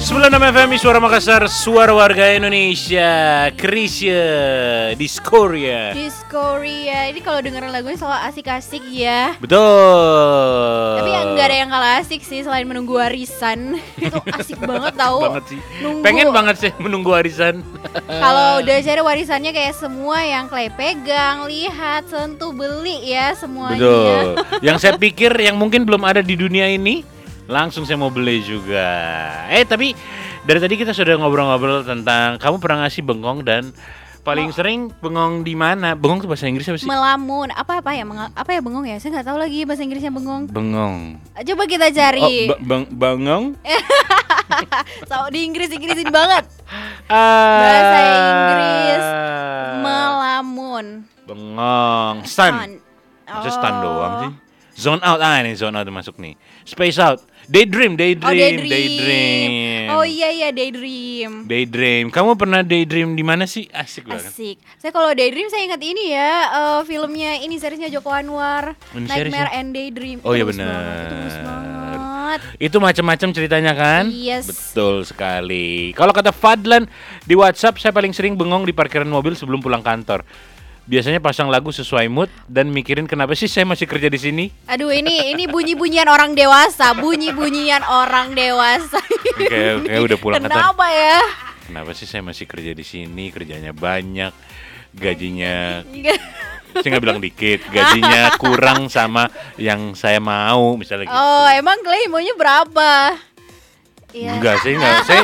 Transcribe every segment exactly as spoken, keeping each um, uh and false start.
sembilan puluh enam F M Suara Makassar, suara warga Indonesia. Krisya Diskoria. Diskoria. Ini kalau dengerin lagunya selalu asik-asik ya. Betul. Tapi yang nggak ada yang kalah asik sih selain menunggu warisan. Itu asik banget tau. Banget sih. Nunggu. Pengen banget sih menunggu warisan. Kalau udah cari warisannya kayak semua yang Clay pegang, lihat, sentuh, beli ya semuanya. Betul. Yang saya pikir yang mungkin belum ada di dunia ini, langsung saya mau beli juga. Eh tapi dari tadi kita sudah ngobrol-ngobrol tentang kamu pernah ngasih bengong dan paling oh. sering bengong di mana? Bengong itu bahasa Inggris apa sih? Melamun. Apa apa ya? Menga- apa ya bengong ya? Saya nggak tahu lagi bahasa Inggrisnya bengong. Bengong. Coba kita cari. Oh, bang bengong? So, di Inggris-Inggrisin banget. Uh, bahasa Inggris melamun. Bengong. Stun. Oh. Masa stun doang sih? Zone out, ah ini zone out masuk nih. Space out, daydream, daydream, oh, daydream. daydream. Oh iya iya daydream. Daydream. Kamu pernah daydream di mana sih? Asik banget. Asik. Saya kalau daydream saya ingat ini ya, uh, filmnya ini seriesnya Joko Anwar, ini Nightmare seriesnya? and Daydream. Oh iya Itu benar. Itu bagus banget. Itu macam-macam ceritanya kan? Yes. Betul sekali. Kalau kata Fadlan di WhatsApp, saya paling sering bengong di parkiran mobil sebelum pulang kantor. Biasanya pasang lagu sesuai mood dan mikirin kenapa sih saya masih kerja di sini. Aduh ini ini bunyi-bunyian orang dewasa, bunyi-bunyian orang dewasa. Oke oke udah pulang kantor. Kenapa ya? Kenapa sih saya masih kerja di sini? Kerjanya banyak, gajinya saya nggak bilang dikit, gajinya kurang sama yang saya mau misalnya gitu. Oh emang Clay maunya berapa? Ya. Enggak sih enggak saya.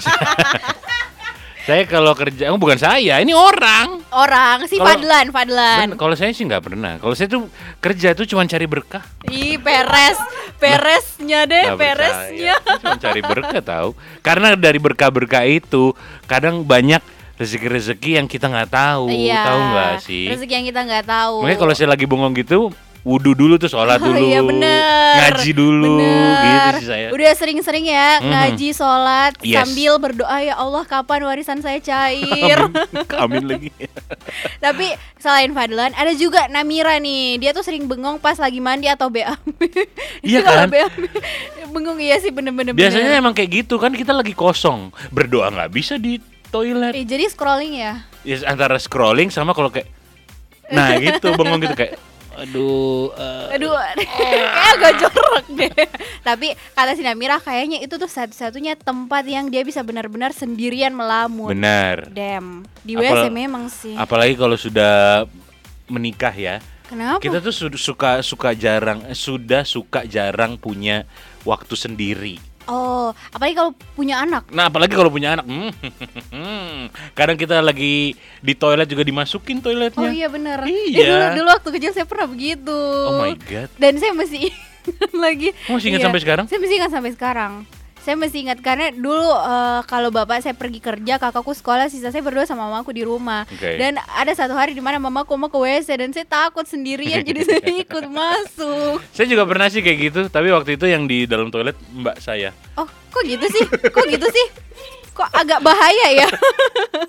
Saya kalau kerja, oh bukan saya, ini orang. Orang, si kalo, Fadlan, Fadlan. Ben, kalau saya sih nggak pernah. Kalau saya tuh kerja tuh cuma cari berkah. Ih, peres, peresnya deh, gak peresnya. Cuma cari berkah tahu. Karena dari berkah-berkah itu kadang banyak rezeki-rezeki yang kita nggak tahu, iya, tahu nggak sih? Rezeki yang kita nggak tahu. Makanya kalau saya lagi bengong gitu, wudu dulu tuh sholat dulu, oh, iya bener, ngaji dulu, bener. Gitu sih saya. Udah sering-sering ya mm-hmm. ngaji, sholat yes. sambil berdoa ya Allah kapan warisan saya cair. Amin, amin lagi. Tapi selain Fadlan ada juga Namira nih, dia tuh sering bengong pas lagi mandi atau B A B. Iya kan? B A B. Bengong iya sih bener-bener. Biasanya bener. emang kayak gitu kan, kita lagi kosong, berdoa nggak bisa di toilet. Eh, jadi scrolling ya? Ya antara scrolling sama kalau kayak, nah gitu bengong gitu kayak. Aduh, uh, aduh, kayak agak jorok deh. Tapi kata si Namira kayaknya itu tuh satu-satunya tempat yang dia bisa benar-benar sendirian melamun. Benar. Damn, di W C Apal- memang sih. Apalagi kalau sudah menikah ya. Kenapa? Kita tuh suka suka jarang, sudah suka jarang punya waktu sendiri. Oh, apalagi kalau punya anak. Nah, apalagi kalau punya anak. Hmm, kadang kita lagi di toilet juga dimasukin toiletnya. Oh iya benar. Iya. Eh, dulu, dulu waktu kecil saya pernah begitu. Oh my god. Dan saya masih ingat lagi. Oh, masih ingat iya. sampai sekarang? Saya masih ingat sampai sekarang. Saya masih ingat karena dulu uh, kalau bapak saya pergi kerja, kakakku sekolah, sisa saya berdua sama mamaku di rumah. Okay. Dan ada satu hari di mana mamaku mau ke W C dan saya takut sendirian jadi saya ikut masuk. Saya juga pernah sih kayak gitu, tapi waktu itu yang di dalam toilet mbak saya. Oh, kok gitu sih? Kok gitu sih? Kok agak bahaya ya?